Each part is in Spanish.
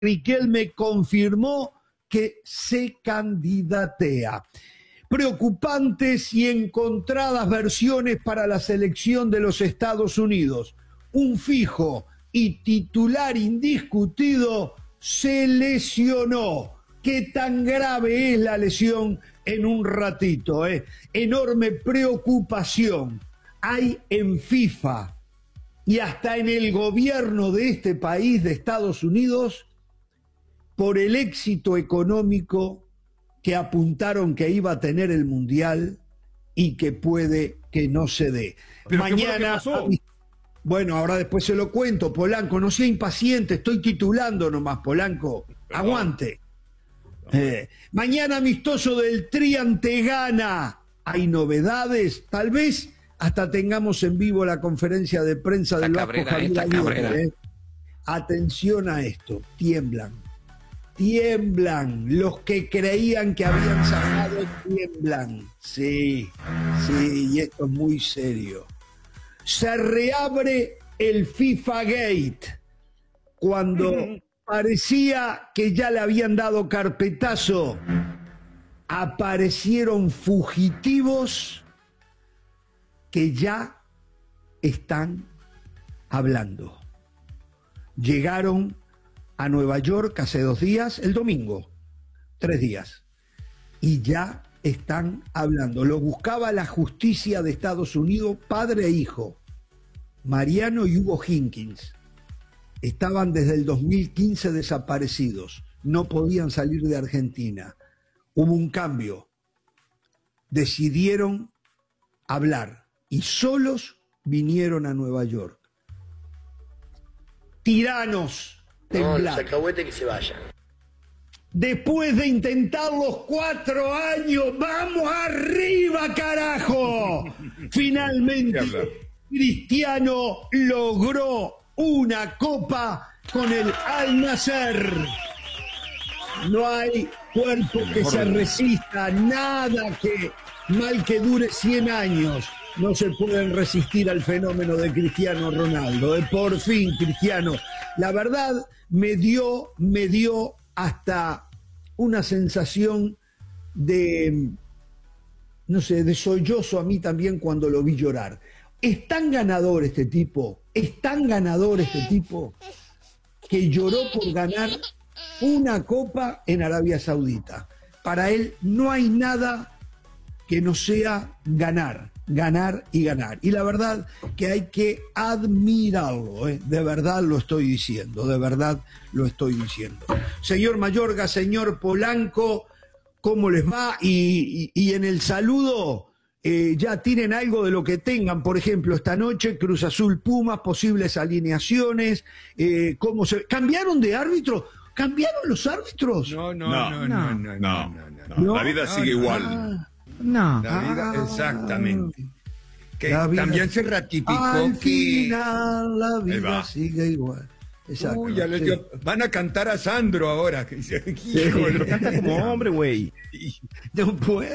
Riquelme confirmó que se candidatea. Preocupantes y encontradas versiones para la selección de los Estados Unidos. Un fijo y titular indiscutido se lesionó. ¿Qué tan grave es la lesión? En un ratito, enorme preocupación hay en FIFA y hasta en el gobierno de este país, de Estados Unidos, por el éxito económico que apuntaron que iba a tener el Mundial y que puede que no se dé. ¿Pero mañana, bueno, ahora después se lo cuento, Polanco, no sea impaciente, estoy titulando nomás, Polanco, aguante. Mañana amistoso del Tri ante Ghana. ¿Hay novedades? Tal vez hasta tengamos en vivo la conferencia de prensa del Vasco Javier Aguirre. Atención a esto, tiemblan. Los que creían que habían sacado tiemblan. Sí, y esto es muy serio. Se reabre el FIFA Gate cuando parecía que ya le habían dado carpetazo. Aparecieron fugitivos que ya están hablando. Llegaron a Nueva York hace 2 días, el domingo, 3 días, y ya están hablando. Lo buscaba la justicia de Estados Unidos, padre e hijo, Mariano y Hugo Hinkins. Estaban desde el 2015 desaparecidos, no podían salir de Argentina. Hubo un cambio, decidieron hablar y solos vinieron a Nueva York. Tiranos, temblaron. No, los alcahuetes que se vayan. Después de intentarlos 4 años, ¡vamos arriba, carajo! Finalmente, Cristiano logró una copa con el Al-Nassr. No hay cuerpo que se resista, nada que mal que dure 100 años. No se pueden resistir al fenómeno de Cristiano Ronaldo. Por fin, Cristiano. La verdad, me dio hasta una sensación de, no sé, de sollozo a mí también cuando lo vi llorar. Es tan ganador este tipo, que lloró por ganar una copa en Arabia Saudita. Para él no hay nada que no sea ganar y ganar. Y la verdad que hay que admirarlo, de verdad lo estoy diciendo, Señor Mayorga, señor Polanco, ¿cómo les va? Y en el saludo, ya tienen algo de lo que tengan, por ejemplo, esta noche, Cruz Azul Pumas, posibles alineaciones, ¿cambiaron de árbitro? ¿Cambiaron los árbitros? No. La vida sigue igual. No. La vida, exactamente. Que también se ratificó al que final la vida sigue igual. Exacto. Uy, ya les dio. Van a cantar a Sandro ahora. Híjole. Canta como hombre, güey. No puedo.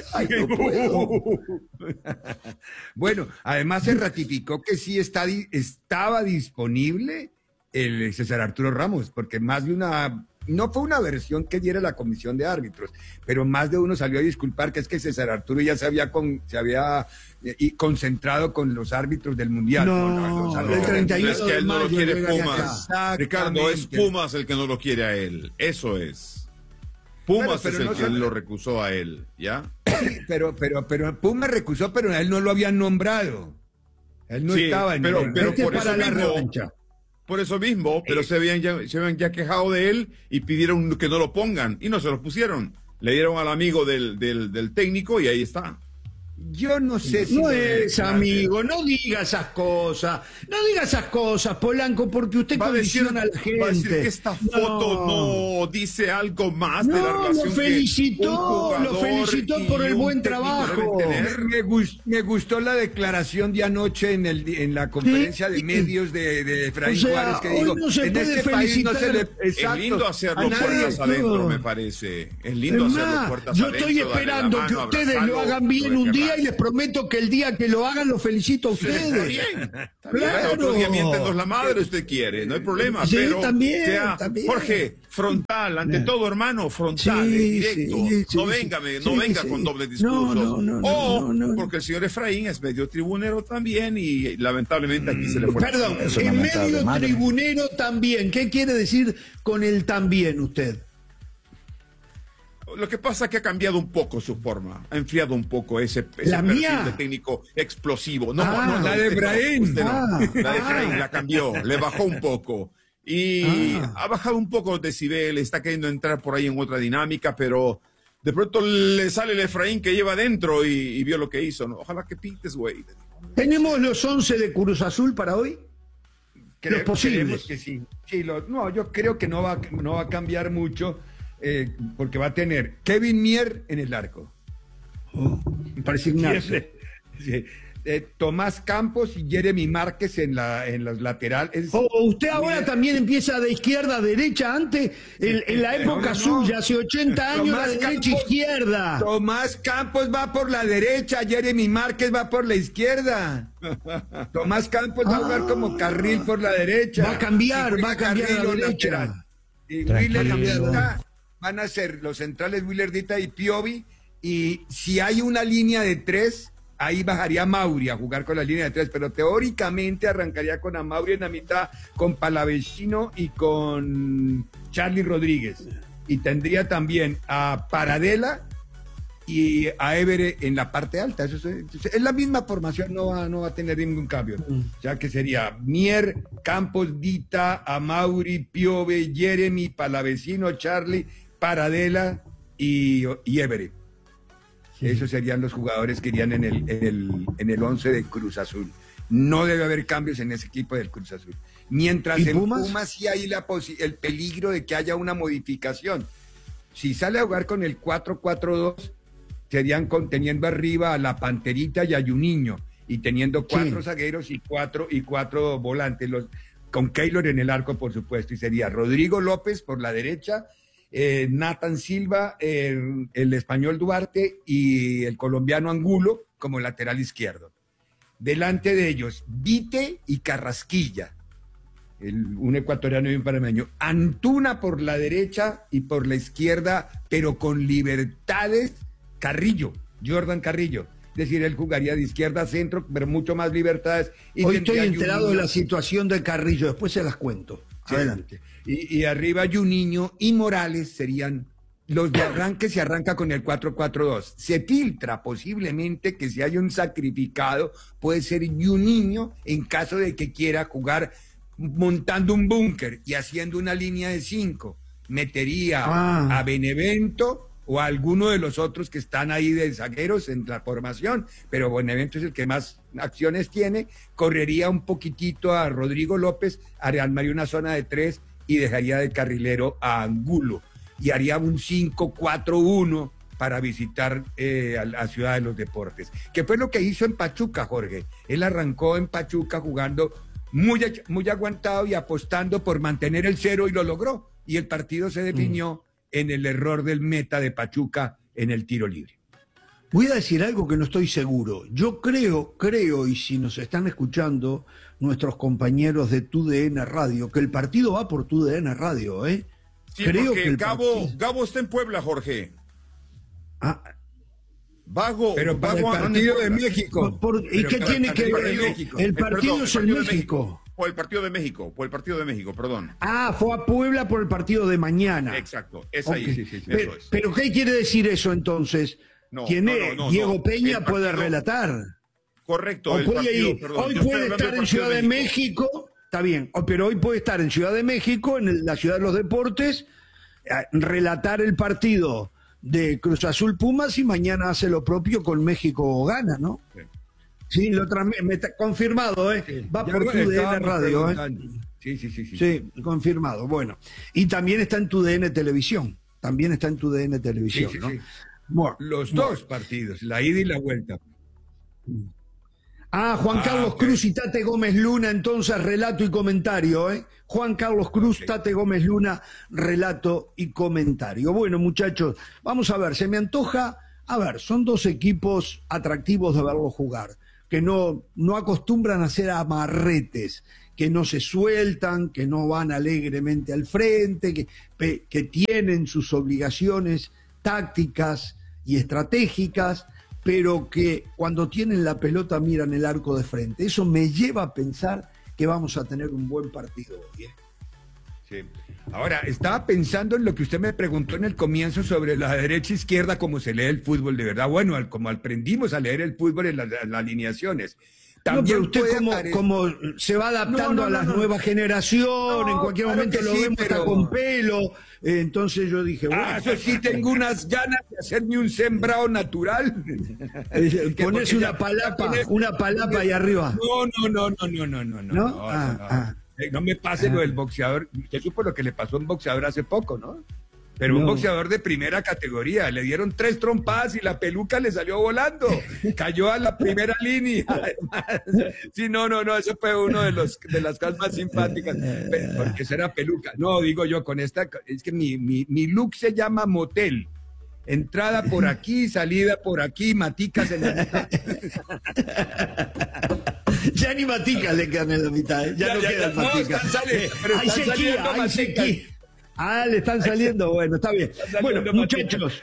Bueno, además se ratificó que sí estaba disponible el César Arturo Ramos, porque más de una... No fue una versión que diera la comisión de árbitros, pero más de uno salió a disculpar que es que César Arturo ya se había concentrado con los árbitros del Mundial. El 31 es que él no lo quiere Pumas. Acá. Ricardo, es Pumas el que no lo quiere a él. Eso es. Pumas pero es el no que lo recusó a él, ¿ya? Pero Pumas recusó, pero a él no lo habían nombrado. Él no estaba en pero por para eso la mismo... revancha. Por eso mismo, pero se habían ya quejado de él y pidieron que no lo pongan y no se lo pusieron. Le dieron al amigo del técnico y ahí está. Yo no sé si... No es amigo, no diga esas cosas, Polanco, porque usted condiciona a la gente. Va a decir que esta foto no dice algo más de la relación. Lo felicitó por el buen trabajo. Me gustó la declaración de anoche en la conferencia de medios de Efraín Juárez, que digo, no se en puede este país no se le... Es lindo hacerlo puertas adentro, me parece. Es lindo hacerlo puertas adentro. Yo estoy esperando que ustedes lo hagan bien un día y les prometo que el día que lo hagan, los felicito a ustedes. Está bien. Está bien. Claro. Otro día miéntenos la madre, usted quiere, no hay problema. Sí, pero también, sea, también. Jorge, frontal, ante todo, hermano, frontal, directo. No venga con doble discursos. No, porque el señor Efraín es medio tribunero también y lamentablemente aquí se le fue. Perdón, Eso en lamentable, medio madre. tribunero también. ¿Qué quiere decir con el también usted? Lo que pasa es que ha cambiado un poco su forma, ha enfriado un poco ese ¿La perfil mía? de técnico explosivo. No, la de usted no, Efraín. usted no. La de Ah. Efraín la cambió, le bajó un poco. Y Ah. ha bajado un poco los decibeles, está queriendo entrar por ahí en otra dinámica, pero de pronto le sale el Efraín que lleva adentro y vio lo que hizo. ¿No? Ojalá que pintes, güey. ¿Tenemos los 11 de Cruz Azul para hoy? Los posibles. Creemos que sí. Sí, no, yo creo que no va a cambiar mucho, porque va a tener Kevin Mier en el arco. Para asignarse. Sí. Tomás Campos y Jeremy Márquez en los laterales. Usted ahora también empieza de izquierda a derecha. Antes, en la época No. suya, hace 80 años, Tomás de derecha a Campos. izquierda. Tomás Campos va por la derecha, Jeremy Márquez va por la izquierda. Tomás Campos va a jugar como carril por la derecha. Va a cambiar a la Carrillo derecha. lateral. Y Tranquilo. Willer Dita van a ser los centrales Willer Dita y Piovi. Y si hay una línea de 3, ahí bajaría Mauri a jugar con la línea de 3, pero teóricamente arrancaría con Amauri en la mitad, con Palavecino y con Charlie Rodríguez. Y tendría también a Paradela y a Évere en la parte alta. Eso es la misma formación, no va a tener ningún cambio. Ya que sería Mier, Campos, Dita, Amauri, Piove, Jeremy, Palavecino, Charlie, Paradela y Évere. Esos serían los jugadores que irían en el 11 de Cruz Azul. No debe haber cambios en ese equipo del Cruz Azul. Mientras ¿Y en Pumas? Pumas sí hay el peligro de que haya una modificación. Si sale a jugar con el 4-4-2, serían teniendo arriba a la Panterita y a Juninho, y teniendo 4 zagueros y cuatro volantes, con Keylor en el arco, por supuesto, y sería Rodrigo López por la derecha, Nathan Silva, el español Duarte y el colombiano Angulo como lateral izquierdo. Delante de ellos, Vite y Carrasquilla, un ecuatoriano y un panameño. Antuna por la derecha y por la izquierda, pero con libertades, Jordan Carrillo. Es decir, él jugaría de izquierda a centro, pero mucho más libertades. Y Hoy estoy tendría enterado de Juninho. la situación de Carrillo, después se las cuento. Sí. Adelante. Y arriba Juninho y Morales serían los de arranque. Se arranca con el 4-4-2. Se filtra posiblemente que si hay un sacrificado, puede ser Juninho en caso de que quiera jugar montando un búnker y haciendo una línea de 5. Metería a Benevento o a alguno de los otros que están ahí de zagueros en la formación, pero Benevento es el que más acciones tiene. Correría un poquitito a Rodrigo López, armaría una zona de 3 y dejaría de carrilero a Angulo y haría un 5-4-1 para visitar a la Ciudad de los Deportes, que fue lo que hizo en Pachuca, Jorge. Él arrancó en Pachuca jugando muy aguantado y apostando por mantener el 0 y lo logró, y el partido se definió en el error del meta de Pachuca en el tiro libre. Voy a decir algo que no estoy seguro. Yo creo, y si nos están escuchando nuestros compañeros de TUDN Radio, que el partido va por TUDN Radio, ¿eh? Sí, Creo porque que el Gabo está en Puebla, Jorge. Ah, Pero para el Vago anda en partido de Puebla. México. ¿y qué tiene que ver? El partido es en México. Por el partido de México, perdón. Ah, fue a Puebla por el partido de mañana. Exacto, es Ok. ahí. sí. Pero, Eso es. pero ¿qué quiere decir eso entonces? No, no, Diego Peña el puede partido- relatar. Correcto, O el puede partido, ir- perdón, hoy yo estoy puede hablando estar del en partido Ciudad de México, está bien, pero hoy puede estar en Ciudad de México, la Ciudad de los Deportes, relatar el partido de Cruz Azul Pumas y mañana hace lo propio con México gana, ¿no? Sí. Sí, confirmado, ¿eh? Va Ya por lo TUDN estábamos Radio, ¿eh? preguntando. Sí. Sí, confirmado. Bueno, y también está en TUDN Televisión. También está en TUDN Televisión, Sí. ¿no? Bueno, Los dos partidos, la ida y la vuelta. Juan Carlos ok. Cruz y Tate Gómez Luna, entonces relato y comentario, ¿eh? Juan Carlos Cruz, Tate Gómez Luna, relato y comentario. Bueno, muchachos, vamos a ver, se me antoja A ver, son dos equipos atractivos de verlos jugar, que no acostumbran a hacer amarretes, que no se sueltan, que no van alegremente al frente, que tienen sus obligaciones tácticas y estratégicas, pero que cuando tienen la pelota miran el arco de frente. Eso me lleva a pensar que vamos a tener un buen partido hoy, ¿eh? Sí. Ahora, estaba pensando en lo que usted me preguntó en el comienzo sobre la derecha-izquierda, cómo se lee el fútbol de verdad. Bueno, como aprendimos a leer el fútbol en las alineaciones. También no, pero usted como se va adaptando a las nuevas generaciones, en cualquier momento lo vemos hasta con pelo. Entonces yo dije, bueno. Eso sí, tengo unas ganas de hacerme un sembrado natural. Ponerse una palapa ahí arriba. No me pase lo del boxeador. Usted supo lo que le pasó a un boxeador hace poco, ¿no? Pero un boxeador de primera categoría. Le dieron 3 trompadas y la peluca le salió volando. Cayó a la primera línea. Sí, no. Eso fue uno de las cosas más simpáticas. Porque eso era peluca. No, digo yo, con esta. Es que mi look se llama motel. Entrada por aquí, salida por aquí, maticas en la mitad. Ya ni maticas le quedan en la mitad, ¿eh? Ya no quedan maticas. Hay sequía. Le están saliendo, bueno, está bien. Bueno, muchachos,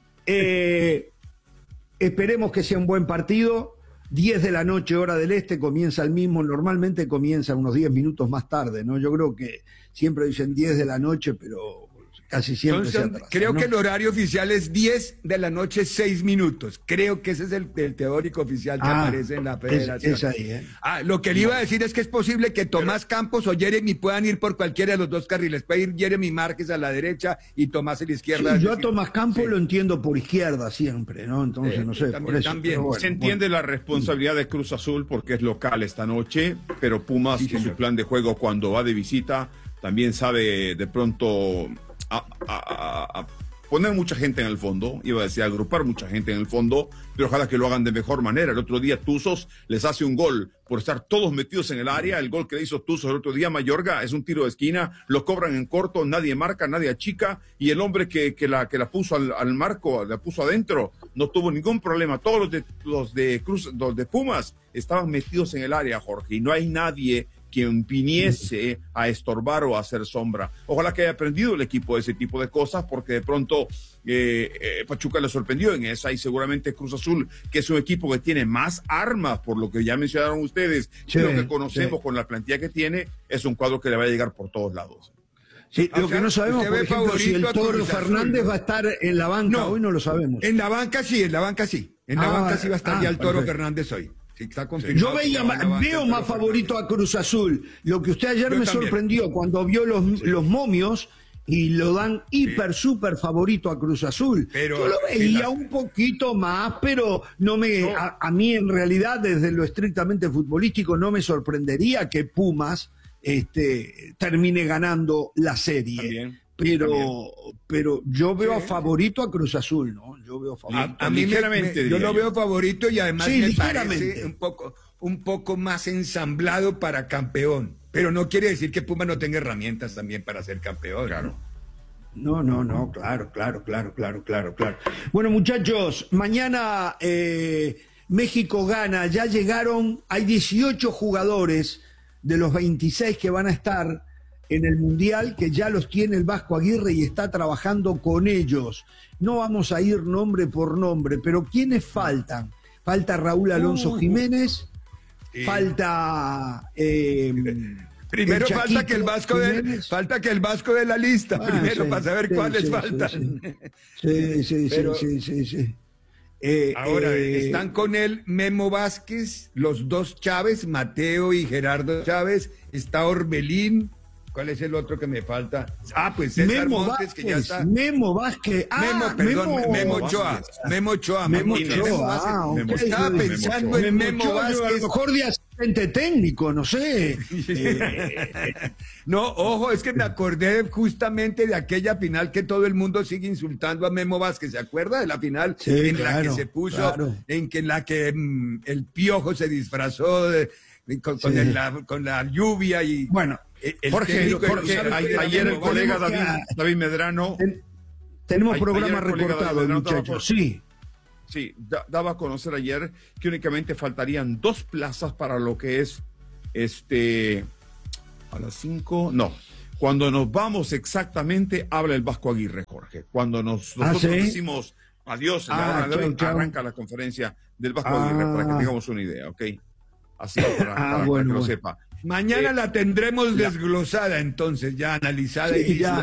esperemos que sea un buen partido. 10 de la noche, hora del este, comienza el mismo. Normalmente comienza unos 10 minutos más tarde, ¿no? Yo creo que siempre dicen 10 de la noche, pero casi siempre se atrasa, creo, ¿no? Que el horario oficial es 10 de la noche, 6 minutos. Creo que ese es el teórico oficial que aparece en la federación. Es ahí, ¿eh? Lo que le iba a decir es que es posible que Tomás Campos o Jeremy puedan ir por cualquiera de los dos carriles. Puede ir Jeremy Márquez a la derecha y Tomás a la izquierda. Sí, yo a Tomás Campos lo entiendo por izquierda siempre, ¿no? Entonces, no sé, por eso. También bueno, se entiende la responsabilidad de Cruz Azul porque es local esta noche, pero Pumas, en su plan de juego cuando va de visita, también sabe de pronto a poner mucha gente en el fondo, iba a decir agrupar mucha gente en el fondo, pero ojalá que lo hagan de mejor manera. El otro día Tuzos les hace un gol por estar todos metidos en el área. El gol que le hizo Tuzos el otro día Mayorga es un tiro de esquina, lo cobran en corto, nadie marca, nadie achica, y el hombre que la puso al marco, la puso adentro, no tuvo ningún problema. Todos los de Pumas estaban metidos en el área, Jorge, y no hay nadie quien viniese a estorbar o a hacer sombra. Ojalá que haya aprendido el equipo de ese tipo de cosas, porque de pronto Pachuca le sorprendió en esa, y seguramente Cruz Azul, que es un equipo que tiene más armas, por lo que ya mencionaron ustedes, lo que conocemos con la plantilla que tiene, es un cuadro que le va a llegar por todos lados. Sí, lo que no sabemos, por ejemplo, si el Toro Fernández, ¿no?, va a estar en la banca hoy, no lo sabemos. En la banca sí. En la banca sí va a estar ya el Toro Fernández hoy. Sí, está yo veo más favorito a Cruz Azul. Lo que usted ayer me sorprendió cuando vio los momios y lo dan súper favorito a Cruz Azul. Pero, yo lo veía un poquito más, pero a mí en realidad desde lo estrictamente futbolístico no me sorprendería que Pumas termine ganando la serie. También. Pero yo veo favorito a Cruz Azul, ¿no? Yo veo favorito. A mí yo lo veo favorito y además me parece un poco más ensamblado para campeón. Pero no quiere decir que Puma no tenga herramientas también para ser campeón. Claro. No, claro. Bueno, muchachos, mañana México gana, ya llegaron, hay 18 jugadores de los 26 que van a estar en el Mundial, que ya los tiene el Vasco Aguirre y está trabajando con ellos. No vamos a ir nombre por nombre, pero ¿quiénes faltan? Falta Raúl Alonso Jiménez, falta... Primero falta que el Vasco de la lista, primero, para saber cuáles faltan. Sí. Ahora, están con él Memo Vázquez, los dos Chávez, Mateo y Gerardo Chávez, está Orbelín. ¿Cuál es el otro que me falta? Pues César Memo Montes, Vázquez, que ya está. Memo Vázquez. Memo Ochoa. Estaba pensando en Memo Vázquez. A lo mejor de asistente técnico, no sé. No, ojo, es que me acordé justamente de aquella final que todo el mundo sigue insultando a Memo Vázquez. ¿Se acuerda de la final la que se puso, en la que el Piojo se disfrazó con la lluvia y... Bueno, Jorge, ayer el colega David Medrano... Tenemos programa recortado, muchachos. Sí. Sí, daba a conocer ayer que únicamente faltarían 2 plazas para lo que es a las 5, no. Cuando nos vamos exactamente, habla el Vasco Aguirre, Jorge. Cuando nosotros decimos adiós, arranca la conferencia del Vasco Aguirre, para que tengamos una idea, ¿ok? Así, para que lo sepa. Mañana la tendremos desglosada, entonces, ya analizada.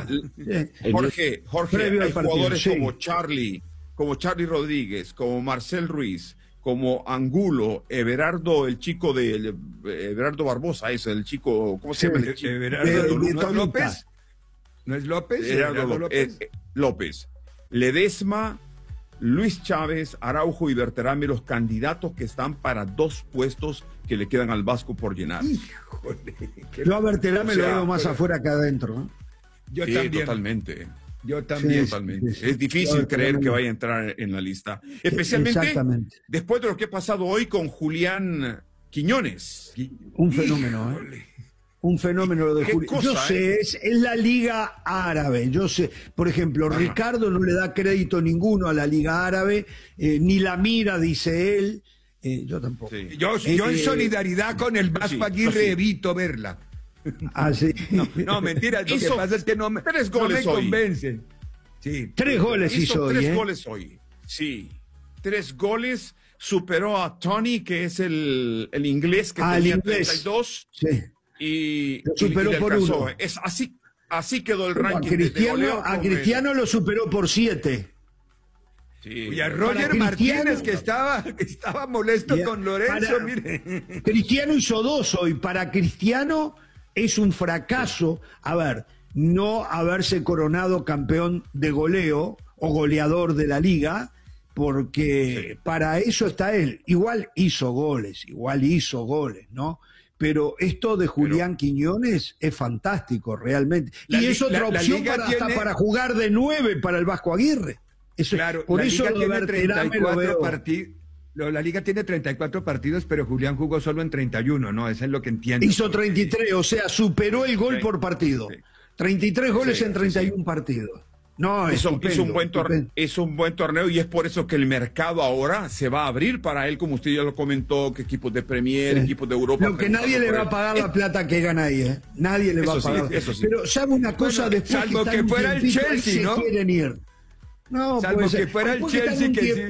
Jorge, hay jugadores como Charlie Rodríguez, como Marcel Ruiz, como Angulo, Everardo, el chico de Everardo Barbosa, el chico, ¿cómo se llama el chico? Everardo López. ¿No es López? Everardo López. Ledesma, Luis Chávez, Araujo y Berterame, los candidatos que están para 2 puestos que le quedan al Vasco por llenar. Híjole. Yo a Berterame lo veo más afuera que adentro, ¿no? Yo también. Totalmente. Yo también. Totalmente. Es difícil creer que vaya a entrar en la lista. Especialmente después de lo que ha pasado hoy con Julián Quiñones. Un fenómeno, ¿eh? Un fenómeno lo de Julián. Yo sé, es la Liga Árabe. Yo sé, por ejemplo, Ricardo no le da crédito ninguno a la Liga Árabe, ni la mira, dice él. Yo tampoco. Sí. Yo en solidaridad con el Vasco Aguirre evito verla. Sí. No, mentira. Lo que pasa es que no me convence. Sí. 3 goles hizo hoy. 3 goles hoy. Sí. 3 goles. Superó a Tony, que es el inglés que tenía 32. Sí. Y lo superó por 1. Es así quedó el ranking. A Cristiano lo superó por 7. Sí. Y a Roger Martínez, que estaba molesto con Lorenzo, mire. Cristiano hizo 2 hoy. Para Cristiano es un fracaso, no haberse coronado campeón de goleo o goleador de la liga, porque para eso está él. Igual hizo goles, ¿no? Pero esto de Julián Quiñones es fantástico, realmente. Y es otra opción para jugar de 9 para el Vasco Aguirre. Eso, claro, por la eso Liga tiene 34 partidos. La Liga tiene 34 partidos, pero Julián jugó solo en 31, ¿no? Eso es lo que entiendo. Hizo 33, o sea, superó el gol por partido. 33 goles en 31 partidos. No, es un buen torneo y es por eso que el mercado ahora se va a abrir para él, como usted ya lo comentó, que equipos de Premier, equipos de Europa. Lo que nadie le va a pagar la plata que gana ahí, ¿eh? Nadie le va a pagar. Eso sí. Pero sabe una cosa, después salvo que fuera el Chelsea, ¿no? Se quieren ir. No, salvo que fuera el Chelsea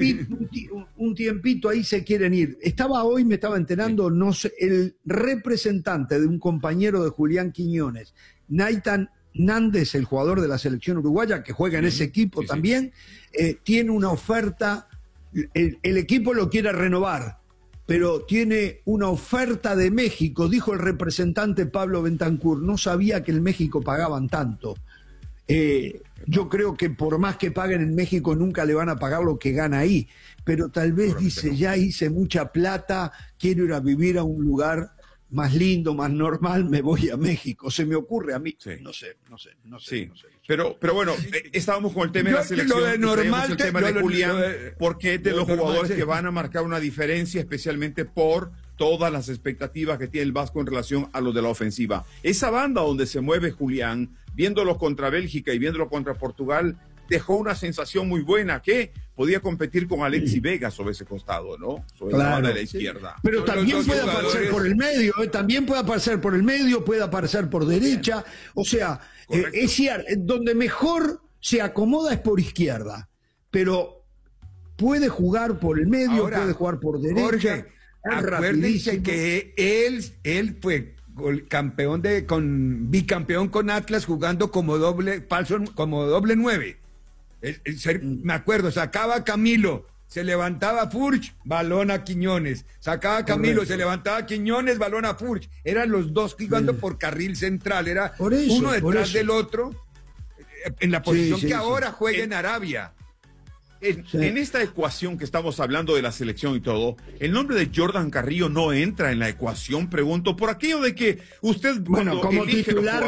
un tiempito ahí se quieren ir. Hoy me estaba enterando, no sé, el representante de un compañero de Julián Quiñones, Naitan Nández, el jugador de la selección uruguaya que juega en ese equipo también, tiene una oferta, el equipo lo quiere renovar, pero tiene una oferta de México, dijo el representante Pablo Bentancur, no sabía que en México pagaban tanto. Yo creo que por más que paguen en México nunca le van a pagar lo que gana ahí, pero tal vez dice, ya hice mucha plata, quiero ir a vivir a un lugar más lindo, más normal, me voy a México. Se me ocurre a mí. No sé. Pero bueno, estábamos con el tema de la selección. Lo de normal, el tema de Julián, porque es de los jugadores que van a marcar una diferencia, especialmente por todas las expectativas que tiene el Vasco en relación a los de la ofensiva. Esa banda donde se mueve Julián, viéndolo contra Bélgica y viéndolo contra Portugal, dejó una sensación muy buena que podía competir con Alexis Vega sobre ese costado, ¿no? Sobre la banda de la izquierda. Pero también puede aparecer por el medio, también puede aparecer por el medio, puede aparecer por derecha. O sea, es cierto, donde mejor se acomoda es por izquierda, pero puede jugar por el medio, puede jugar por derecha. Jorge, acuérdense que él fue bicampeón con Atlas jugando como doble 9. Me acuerdo, sacaba Camilo, se levantaba Furch, balón a Quiñones, sacaba Camilo, se levantaba Quiñones, balón a Furch. Eran los dos jugando por carril central, era uno detrás del otro, en la posición que ahora juega en Arabia. En esta ecuación que estamos hablando de la selección y todo, el nombre de Jordan Carrillo no entra en la ecuación, pregunto, por aquello de que usted como titular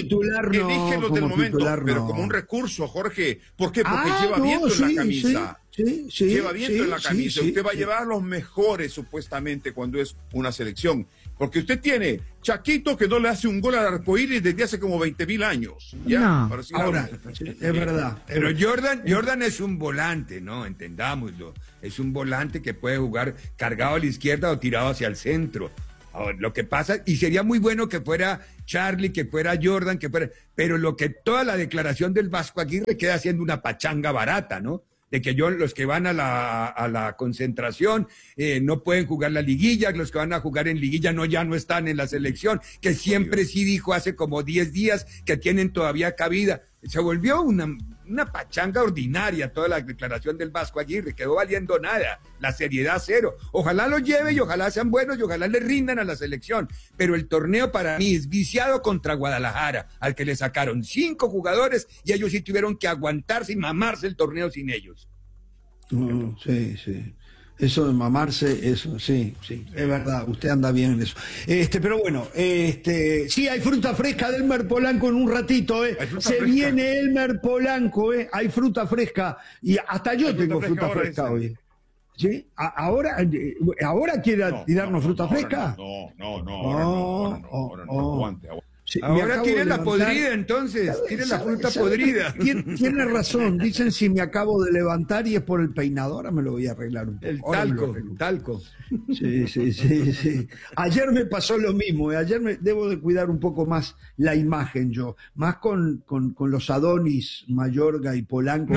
elige los del momento, pero como un recurso, Jorge. ¿Por qué? Porque lleva viento en la camisa. lleva viento en la camisa. Usted va a llevar los mejores, supuestamente, cuando es una selección. Porque usted tiene Chaquito, que no le hace un gol al arcoíris desde hace como 20.000 años. ¿Ya? No, ahora, es verdad. Pero Jordan es un volante, ¿no? Entendámoslo. Es un volante que puede jugar cargado a la izquierda o tirado hacia el centro. Ahora, lo que pasa, y sería muy bueno que fuera Charlie, que fuera Jordan, que fuera... Pero lo que toda la declaración del Vasco Aguirre queda siendo una pachanga barata, ¿no? De que los que van a la concentración no pueden jugar la liguilla, los que van a jugar en liguilla ya no están en la selección, que siempre sí dijo hace como 10 días que tienen todavía cabida. Se volvió una pachanga ordinaria toda la declaración del Vasco Aguirre, quedó valiendo nada, la seriedad cero. Ojalá lo lleve y ojalá sean buenos y ojalá le rindan a la selección, pero el torneo para mí es viciado contra Guadalajara, al que le sacaron 5 jugadores y ellos sí tuvieron que aguantarse y mamarse el torneo sin ellos. Sí. Eso de mamarse, eso, sí, es verdad, usted anda bien en eso. Pero bueno, sí, hay fruta fresca de Elmer Polanco en un ratito, se viene Elmer Polanco, hay fruta fresca, y hasta yo tengo fruta fresca hoy. ¿Sí? ¿Ahora quiere tirarnos fruta fresca? No, aguante. Sí, ahora tiene la podrida, entonces, tiene la fruta podrida. Tiene razón, dicen si me acabo de levantar y es por el peinado, ahora me lo voy a arreglar un poco. El talco. Sí. Ayer me pasó lo mismo, ayer debo de cuidar un poco más la imagen yo, más con los Adonis, Mayorga y Polanco.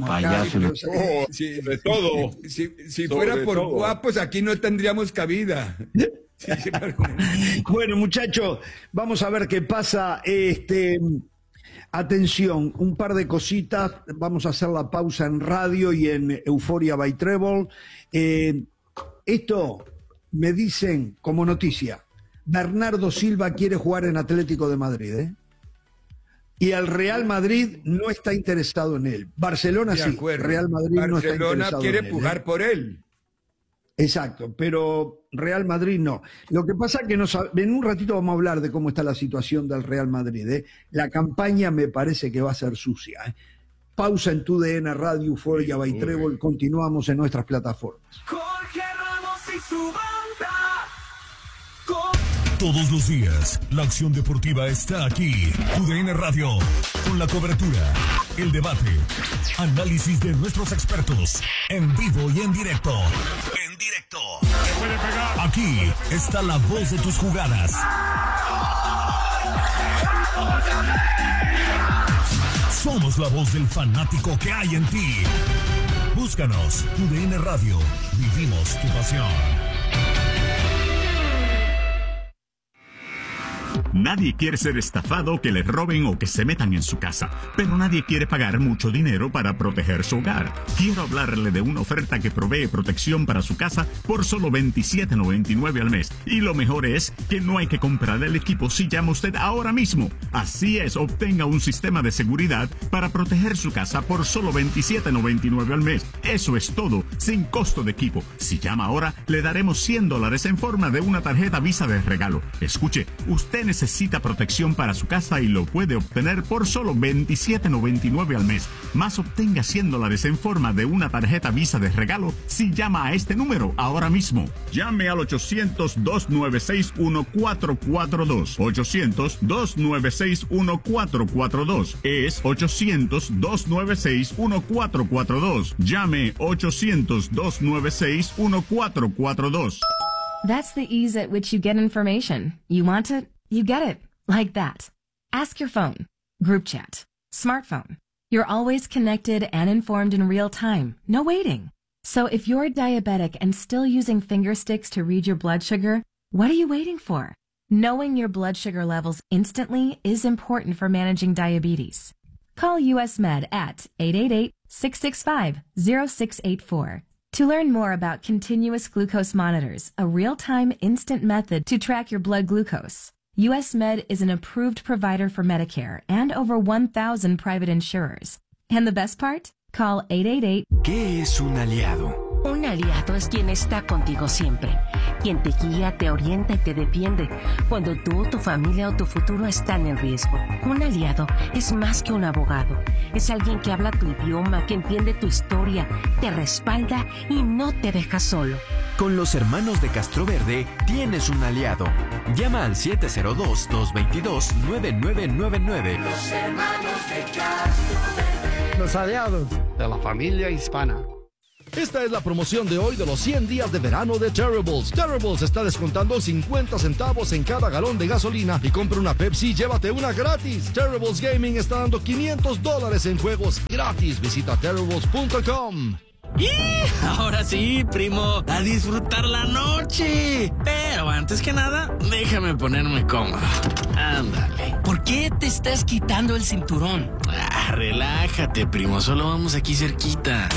De todo. Si fuera por todo. Guapos, aquí no tendríamos cabida. Bueno, muchachos, vamos a ver qué pasa. Atención, un par de cositas. Vamos a hacer la pausa en radio y en Euphoria by Treble. Esto me dicen como noticia: Bernardo Silva quiere jugar en Atlético de Madrid, y el Real Madrid no está interesado en él. Barcelona sí, Real Madrid no está interesado en él. Barcelona quiere pujar por él. Exacto, pero Real Madrid no. Lo que pasa es que en un ratito vamos a hablar de cómo está la situación del Real Madrid. La campaña me parece que va a ser sucia. Pausa en TUDN Radio, Euphoria by Treble. Continuamos en nuestras plataformas. Jorge Ramos y su banda. Todos los días, la acción deportiva está aquí. TUDN Radio, con la cobertura, el debate, análisis de nuestros expertos, en vivo y en directo. Aquí está la voz de tus jugadas. Somos la voz del fanático que hay en ti. Búscanos, TUDN Radio. Vivimos tu pasión. Nadie quiere ser estafado, que le roben o que se metan en su casa, pero nadie quiere pagar mucho dinero para proteger su hogar. Quiero hablarle de una oferta que provee protección para su casa por solo $27.99 al mes. Y lo mejor es que no hay que comprar el equipo si llama usted ahora mismo. Así es, obtenga un sistema de seguridad para proteger su casa por solo $27.99 al mes. Eso es todo, sin costo de equipo. Si llama ahora, le daremos $100 en forma de una tarjeta Visa de regalo. Escuche, usted necesita protección para su casa y lo puede obtener por solo $27.99 al mes. Más obtenga $100 en forma de una tarjeta Visa de regalo si llama a este número ahora mismo. Llame al 800-296-1442. 800-296-1442. Es 800-296-1442. Llame 800-296-1442. That's the ease at which you get information. You want it, you get it. Like that. Ask your phone. Group chat. Smartphone. You're always connected and informed in real time. No waiting. So if you're diabetic and still using finger sticks to read your blood sugar, what are you waiting for? Knowing your blood sugar levels instantly is important for managing diabetes. Call US Med at 888-665-0684. To learn more about continuous glucose monitors, a real-time instant method to track your blood glucose, US Med is an approved provider for Medicare and over 1,000 private insurers. And the best part? Call 888. ¿Qué es un aliado? Un aliado es quien está contigo siempre, quien te guía, te orienta y te defiende cuando tú, tu familia o tu futuro están en riesgo. Un aliado es más que un abogado. Es alguien que habla tu idioma, que entiende tu historia, te respalda y no te deja solo. Con los hermanos de Castroverde tienes un aliado. Llama al 702-222-9999. Los hermanos de Castroverde. Los aliados de la familia hispana. Esta es la promoción de hoy de los 100 días de verano de Terribles. Terribles está descontando 50 centavos en cada galón de gasolina y compra una Pepsi y llévate una gratis. Terribles Gaming está dando $500 en juegos gratis. Visita terribles.com. ¡Y! Ahora sí, primo, a disfrutar la noche. Pero antes que nada, déjame ponerme cómodo. Ándale. ¿Por qué te estás quitando el cinturón? Relájate, primo, solo vamos aquí cerquita.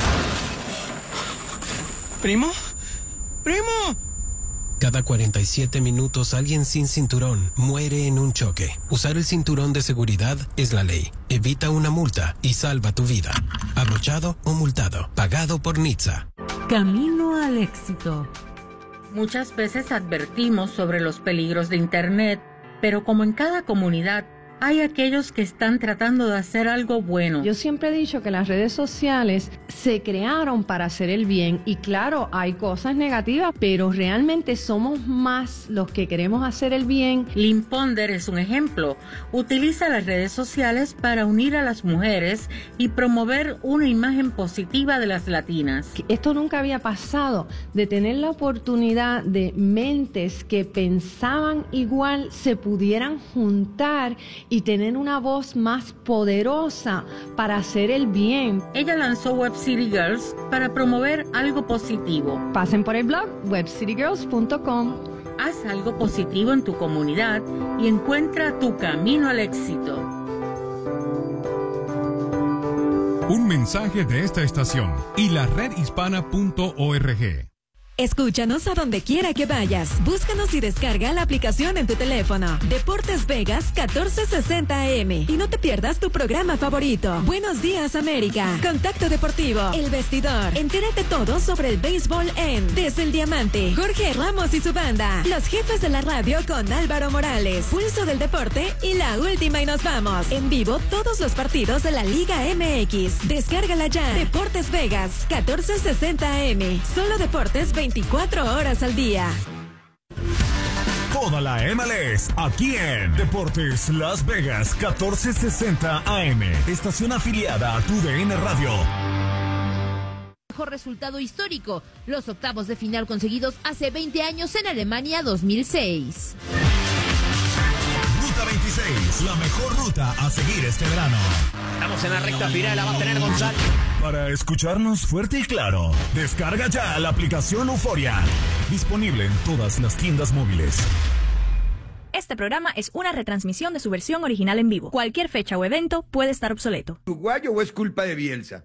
¿Primo? ¡Primo! Cada 47 minutos alguien sin cinturón muere en un choque. Usar el cinturón de seguridad es la ley. Evita una multa y salva tu vida. Abrochado o multado. Pagado por NHTSA. Camino al éxito. Muchas veces advertimos sobre los peligros de Internet, pero como en cada comunidad, hay aquellos que están tratando de hacer algo bueno. Yo siempre he dicho que las redes sociales se crearon para hacer el bien y claro, hay cosas negativas, pero realmente somos más los que queremos hacer el bien. Lynn Ponder es un ejemplo. Utiliza las redes sociales para unir a las mujeres y promover una imagen positiva de las latinas. Esto nunca había pasado, de tener la oportunidad de mentes que pensaban igual se pudieran juntar y tener una voz más poderosa para hacer el bien. Ella lanzó Web City Girls para promover algo positivo. Pasen por el blog webcitygirls.com. Haz algo positivo en tu comunidad y encuentra tu camino al éxito. Un mensaje de esta estación y la redhispana.org. Escúchanos a donde quiera que vayas. Búscanos y descarga la aplicación en tu teléfono. Deportes Vegas 1460 AM. Y no te pierdas tu programa favorito. Buenos días, América. Contacto Deportivo. El Vestidor. Entérate todo sobre el béisbol en Desde el Diamante. Jorge Ramos y su banda. Los jefes de la radio con Álvaro Morales. Pulso del Deporte y la última y nos vamos. En vivo todos los partidos de la Liga MX. Descárgala ya. Deportes Vegas 1460 AM. Solo deportes 24 horas al día. Toda la MLS aquí en Deportes Las Vegas 1460 AM. Estación afiliada a TUDN Radio. Mejor resultado histórico, los octavos de final conseguidos hace 20 años en Alemania 2006. Ruta 26, la mejor ruta a seguir este verano. Estamos en la recta final, la va a tener González. Para escucharnos fuerte y claro, descarga ya la aplicación Euforia. Disponible en todas las tiendas móviles. Este programa es una retransmisión de su versión original en vivo. Cualquier fecha o evento puede estar obsoleto. ¿Uruguayo o es culpa de Bielsa?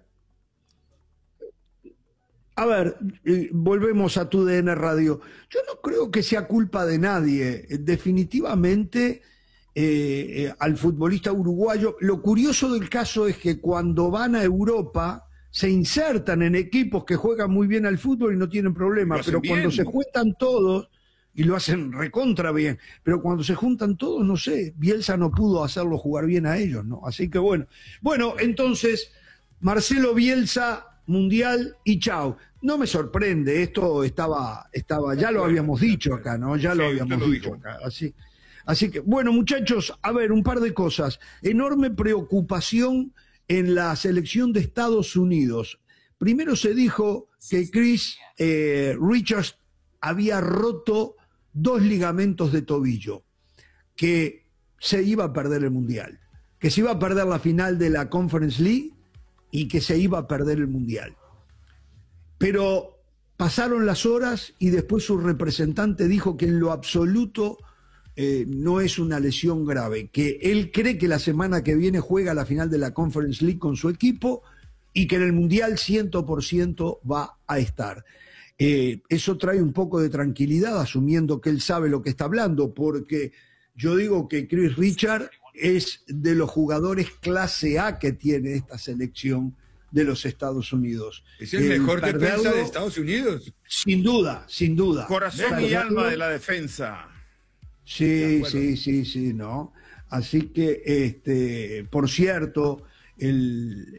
A ver, volvemos a TUDN Radio. Yo no creo que sea culpa de nadie. Definitivamente al futbolista uruguayo. Lo curioso del caso es que cuando van a Europa se insertan en equipos que juegan muy bien al fútbol y no tienen problema. Pero cuando se juntan todos, y lo hacen recontra bien, pero cuando se juntan todos, no sé, Bielsa no pudo hacerlo jugar bien a ellos, ¿no? Así que bueno. Bueno, entonces, Marcelo Bielsa, Mundial y chao. No me sorprende, esto estaba ya lo habíamos dicho acá, ¿no? Ya lo habíamos dicho acá, así que, bueno, muchachos, a ver, un par de cosas. Enorme preocupación en la selección de Estados Unidos. Primero se dijo que Chris Richards había roto 2 ligamentos de tobillo, que se iba a perder el Mundial, que se iba a perder la final de la Conference League y que se iba a perder el Mundial. Pero pasaron las horas y después su representante dijo que en lo absoluto no es una lesión grave, que él cree que la semana que viene juega la final de la Conference League con su equipo y que en el Mundial 100% va a estar. Eso trae un poco de tranquilidad, asumiendo que él sabe lo que está hablando, porque yo digo que Chris Richard es de los jugadores clase A que tiene esta selección de los Estados Unidos. Es el mejor defensa de Estados Unidos. Sin duda, sin duda. Corazón y alma de la defensa. Sí, ¿no? Así que, por cierto, el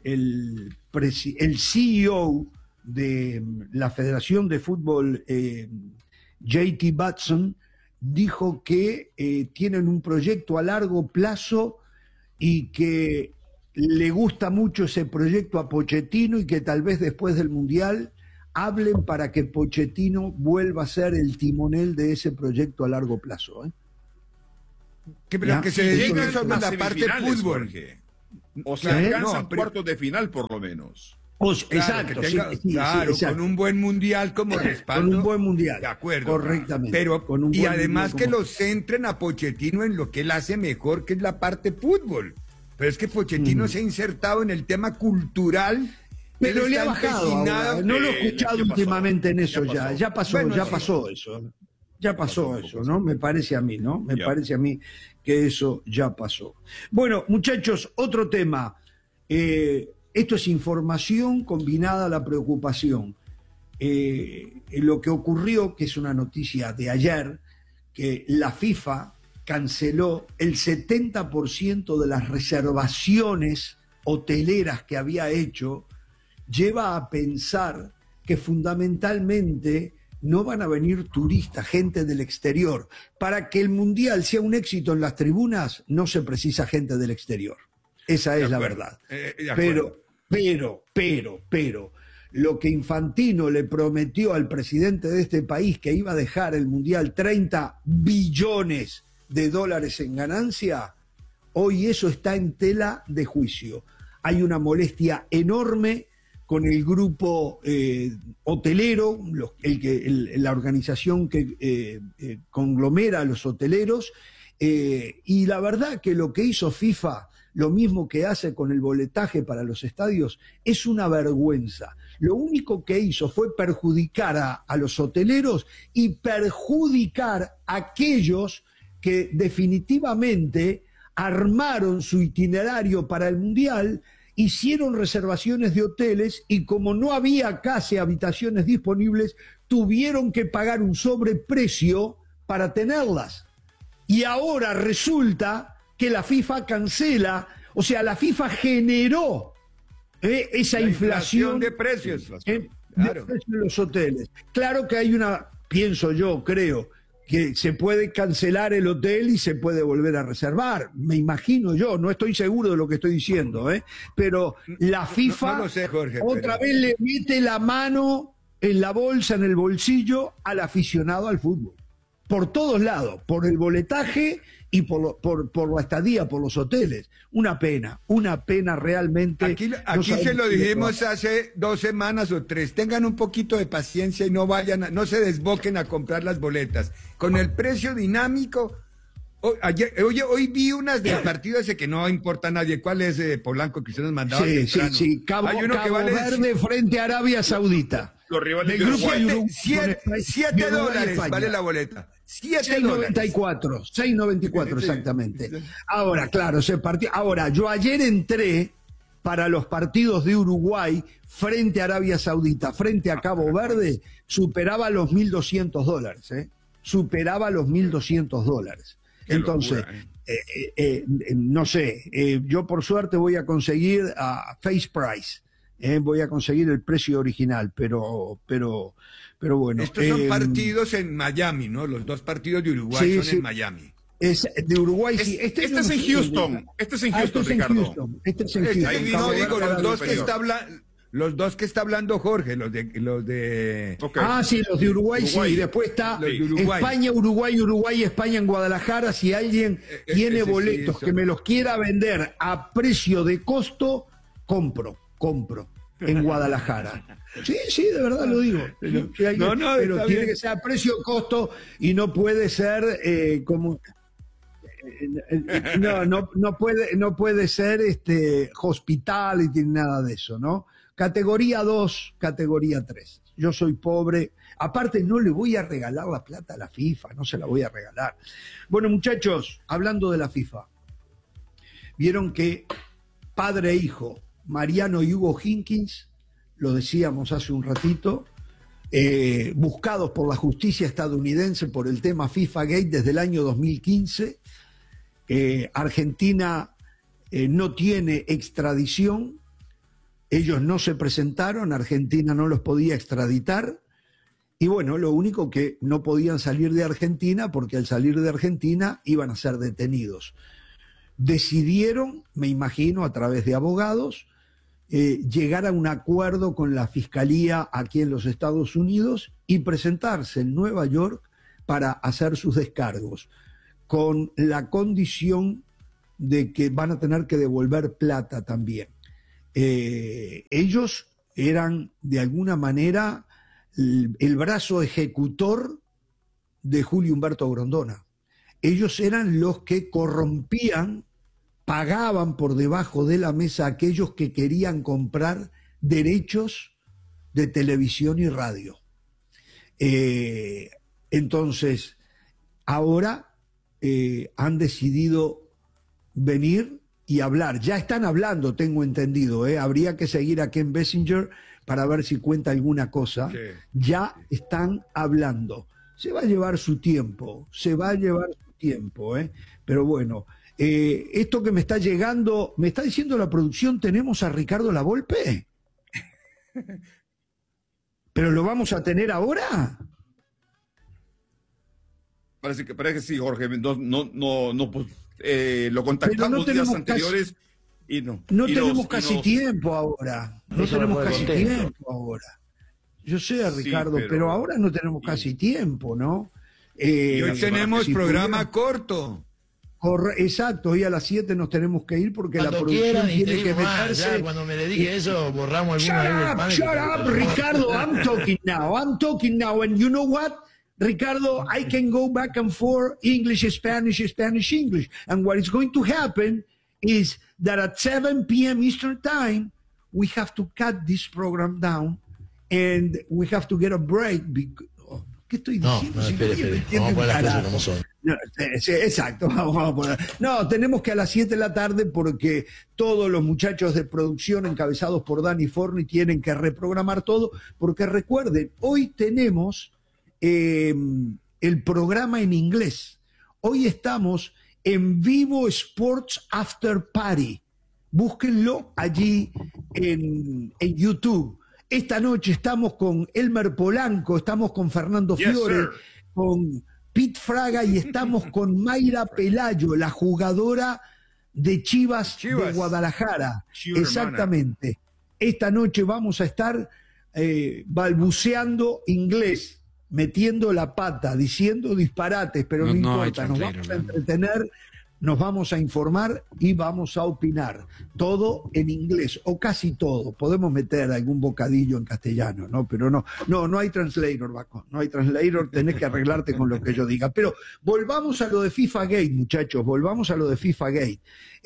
CEO de la Federación de Fútbol, JT Batson, dijo que tienen un proyecto a largo plazo y que le gusta mucho ese proyecto a Pochettino y que tal vez después del Mundial hablen para que Pochettino vuelva a ser el timonel de ese proyecto a largo plazo. Que se dediquen sobre la parte de fútbol. Jorge. O sea, alcanzan cuartos de final por lo menos. Exacto, exacto. Con un buen mundial como respaldo. Con un buen mundial. De acuerdo. Correctamente. Pero, con un y buen además que como... lo centren a Pochettino en lo que él hace mejor, que es la parte fútbol. Pero es que Pochettino se ha insertado en el tema cultural. Pero le ha bajado ahora. No lo he escuchado últimamente en eso ya. Ya pasó eso. Ya pasó eso, ¿no? Me parece a mí, ¿no? Me parece a mí que eso ya pasó. Bueno, muchachos, otro tema. Esto es información combinada a la preocupación. Lo que ocurrió, que es una noticia de ayer, que la FIFA canceló el 70% de las reservaciones hoteleras que había hecho, lleva a pensar que fundamentalmente no van a venir turistas, gente del exterior. Para que el Mundial sea un éxito en las tribunas, no se precisa gente del exterior. Esa es la verdad. Pero, lo que Infantino le prometió al presidente de este país, que iba a dejar el Mundial 30 billones de dólares en ganancia, hoy eso está en tela de juicio. Hay una molestia enorme con el grupo hotelero, la organización que conglomera a los hoteleros, y la verdad que lo que hizo FIFA, lo mismo que hace con el boletaje para los estadios, es una vergüenza. Lo único que hizo fue perjudicar a los hoteleros y perjudicar a aquellos que definitivamente armaron su itinerario para el Mundial, hicieron reservaciones de hoteles y como no había casi habitaciones disponibles, tuvieron que pagar un sobreprecio para tenerlas. Y ahora resulta que la FIFA cancela, o sea, la FIFA generó esa inflación de precios, de los hoteles. Claro que hay creo que se puede cancelar el hotel y se puede volver a reservar, me imagino yo, no estoy seguro de lo que estoy diciendo, pero la FIFA no lo sé, Jorge, otra vez le mete la mano en la bolsa, en el bolsillo al aficionado al fútbol, por todos lados, por el boletaje y por la estadía, por los hoteles. Una pena realmente. Aquí se lo dijimos hace 2 semanas o 3. Tengan un poquito de paciencia y no se desboquen a comprar las boletas. Con el precio dinámico, hoy vi unas del partido ese que no importa a nadie. ¿Cuál es Polanco que usted nos mandaba? Sí. Cabo Verde frente a Arabia Saudita. Los rivales del grupo $7 vale la boleta. $6.94 exactamente. Ahora, claro, ese partido. Ahora, yo ayer entré para los partidos de Uruguay frente a Arabia Saudita, frente a Cabo Verde, superaba los $1.200, superaba los $1.200. Entonces, no sé, yo por suerte voy a conseguir a face price. Voy a conseguir el precio original, pero bueno. Estos son partidos en Miami, ¿no? Los 2 partidos de Uruguay son en Miami. De Uruguay, sí. Este es en Houston. Este es en Houston, Ricardo. Este es en Houston. No, digo, los dos que está hablando Jorge, los de... Okay. Sí, los de Uruguay, sí. Y después está España, Uruguay, España en Guadalajara. Si alguien tiene boletos que me los quiera vender a precio de costo, compro en Guadalajara. Sí, de verdad lo digo. Pero tiene que ser a precio costo y no puede ser como no puede ser hospitality ni nada de eso, ¿no? Categoría 2, categoría 3. Yo soy pobre. Aparte, no le voy a regalar la plata a la FIFA, no se la voy a regalar. Bueno, muchachos, hablando de la FIFA, vieron que padre e hijo Mariano y Hugo Hinkins, lo decíamos hace un ratito, buscados por la justicia estadounidense por el tema FIFA Gate desde el año 2015. Argentina no tiene extradición, ellos no se presentaron, Argentina no los podía extraditar, y bueno, lo único que no podían salir de Argentina, porque al salir de Argentina iban a ser detenidos. Decidieron, me imagino, a través de abogados, llegar a un acuerdo con la Fiscalía aquí en los Estados Unidos y presentarse en Nueva York para hacer sus descargos, con la condición de que van a tener que devolver plata también. Ellos eran, de alguna manera, el brazo ejecutor de Julio Humberto Grondona. Ellos eran los que corrompían, pagaban por debajo de la mesa a aquellos que querían comprar derechos de televisión y radio. Entonces, ahora han decidido venir y hablar. Ya están hablando, tengo entendido. Habría que seguir a Ken Bessinger para ver si cuenta alguna cosa. Sí. Ya están hablando. Se va a llevar su tiempo, pero bueno. Esto que me está llegando, me está diciendo la producción, tenemos a Ricardo Lavolpe. ¿Pero lo vamos a tener ahora? Parece que sí, Jorge. No, pues, lo contactamos días anteriores y no. No tenemos casi tiempo ahora. No tenemos casi tiempo ahora. Yo sé, Ricardo, pero ahora no tenemos casi tiempo, ¿no? Y hoy tenemos programa corto. Exacto, hoy a las 7 nos tenemos que ir porque cuando la producción tiene que meterse. Cuando me dedique eso, borramos alguna vez. Shut up, Ricardo, I'm talking now, and you know what? Ricardo, I can go back and forth, English, Spanish, Spanish, English. And what is going to happen is that at 7 p.m. Eastern Time, we have to cut this program down and we have to get a break. ¿Qué estoy diciendo? Espere. Vamos a poner las cosas como son. No, sí, exacto, vamos a poner. No, tenemos que a las 7 de la tarde porque todos los muchachos de producción encabezados por Dani Forni tienen que reprogramar todo, porque recuerden, hoy tenemos el programa en inglés. Hoy estamos en Vivo Sports After Party. Búsquenlo allí en YouTube. Esta noche estamos con Elmer Polanco, estamos con Fernando Fiore, con Pete Fraga y estamos con Mayra Pelayo, la jugadora de Chivas. De Guadalajara. Exactamente. Hermana. Esta noche vamos a estar balbuceando inglés, metiendo la pata, diciendo disparates, pero no importa, nos vamos a entretener, nos vamos a informar y vamos a opinar. Todo en inglés, o casi todo. Podemos meter algún bocadillo en castellano, ¿no? Pero no hay translator, Baco. No hay translator, tenés que arreglarte con lo que yo diga. Pero volvamos a lo de FIFA Gate, muchachos, volvamos a lo de FIFA Gate.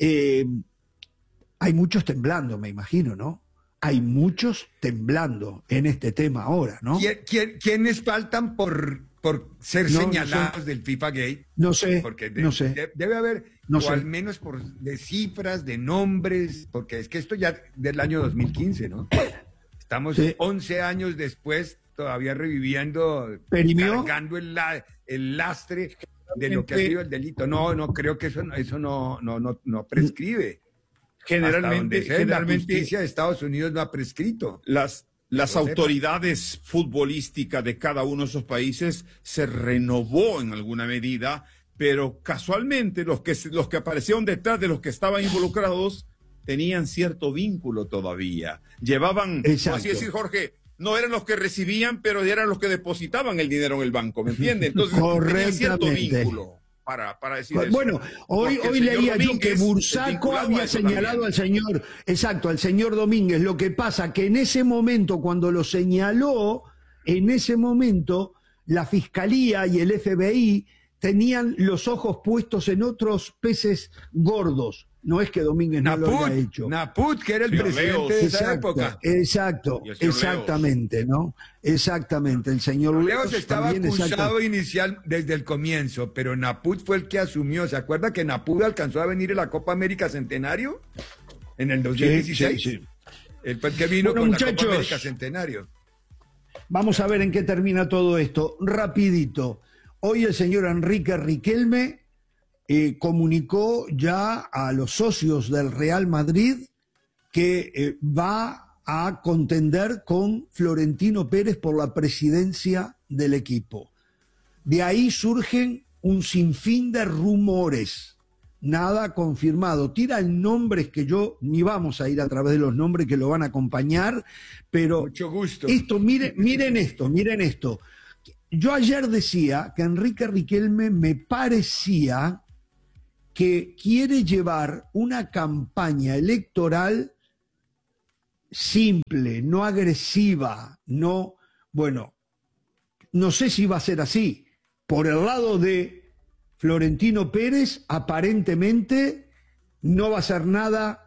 Hay muchos temblando, me imagino, ¿no? Hay muchos temblando en este tema ahora, ¿no? ¿Quiénes faltan por ser señalados del FIFA Gate? No sé, porque no sé. Debe haber, al menos de cifras, de nombres, porque es que esto ya del año 2015, ¿no? Estamos 11 años después, todavía reviviendo, cargando el lastre de lo que ha sido el delito. No creo que eso no prescribe. Generalmente la justicia de Estados Unidos no ha prescrito. Las autoridades futbolísticas de cada uno de esos países se renovó en alguna medida, pero casualmente los que aparecieron detrás de los que estaban involucrados tenían cierto vínculo todavía. Llevaban, así decir, Jorge, no eran los que recibían, pero eran los que depositaban el dinero en el banco, ¿me entiendes? Entonces tenían cierto vínculo. Para decir eso. Bueno, hoy leía yo que Bursaco había señalado al señor, al señor Domínguez. Lo que pasa que en ese momento, cuando lo señaló, la Fiscalía y el FBI tenían los ojos puestos en otros peces gordos. No es que Domínguez no lo haya hecho. Naput, que era el presidente de esa época. Exactamente, ¿no? Exactamente, el señor Leos estaba acusado inicial desde el comienzo, pero Naput fue el que asumió. ¿Se acuerda que Naput alcanzó a venir a la Copa América Centenario en el 2016? El que vino Bueno, con muchachos, la Copa América Centenario. Vamos a ver en qué termina todo esto. Rapidito. Hoy el señor Enrique Riquelme comunicó ya a los socios del Real Madrid que va a contender con Florentino Pérez por la presidencia del equipo. De ahí surgen un sinfín de rumores, nada confirmado. Tiran nombres que yo ni vamos a ir a través de los nombres que lo van a acompañar, pero mucho gusto. Esto, miren esto. Yo ayer decía que Enrique Riquelme me parecía que quiere llevar una campaña electoral simple, no agresiva, no sé si va a ser así. Por el lado de Florentino Pérez, aparentemente no va a ser nada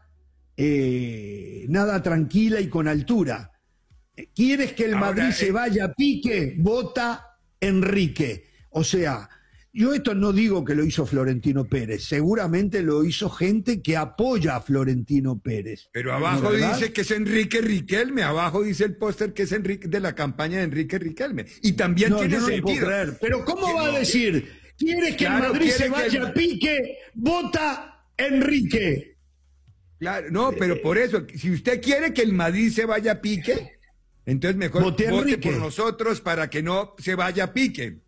tranquila y con altura. ¿Quieres que el Madrid se vaya a pique? Vota Enrique. O sea, yo esto no digo que lo hizo Florentino Pérez, seguramente lo hizo gente que apoya a Florentino Pérez. Pero abajo dice que es Enrique Riquelme, abajo dice el póster que es Enrique de la campaña de Enrique Riquelme. Y también tiene sentido. No puedo creer. Pero ¿cómo va a decir? ¿Quieres que el Madrid se vaya a pique? Vota Enrique. Claro, no, pero por eso, si usted quiere que el Madrid se vaya a pique, entonces mejor vote por nosotros para que no se vaya a pique.